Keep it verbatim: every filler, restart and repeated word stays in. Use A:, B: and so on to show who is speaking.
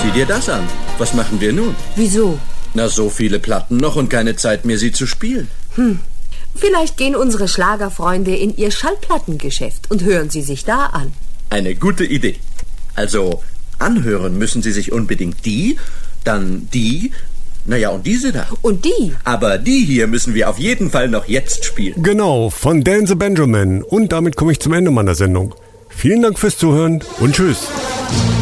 A: Sieh dir das an. Was machen wir nun?
B: Wieso?
A: Na, so viele Platten noch und keine Zeit mehr, sie zu spielen.
B: Hm. Vielleicht gehen unsere Schlagerfreunde in ihr Schallplattengeschäft und hören sie sich da an.
A: Eine gute Idee. Also, anhören müssen Sie sich unbedingt die, dann die, naja, und diese da.
B: Und die.
A: Aber die hier müssen wir auf jeden Fall noch jetzt spielen.
C: Genau, von Dan the Benjamin. Und damit komme ich zum Ende meiner Sendung. Vielen Dank fürs Zuhören und tschüss.